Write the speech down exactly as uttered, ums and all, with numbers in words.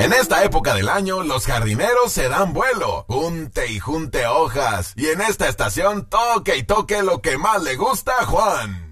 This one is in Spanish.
En esta época del año, los jardineros se dan vuelo, junte y junte hojas, y en esta estación toque y toque lo que más le gusta a Juan.